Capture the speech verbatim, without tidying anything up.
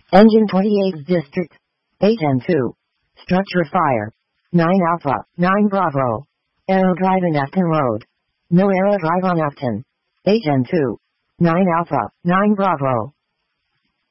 Engine twenty-eighth District. eight and two. Structure fire. nine Alpha, nine Bravo. Aero drive in Afton Road. No aero drive on Afton. eight and two. nine Alpha, nine Bravo.